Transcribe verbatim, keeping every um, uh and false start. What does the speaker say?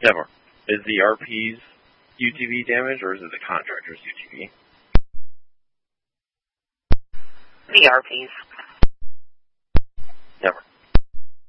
Never. Is the R P's U T V damaged, or is it the contractor's U T V? The R P's. Never.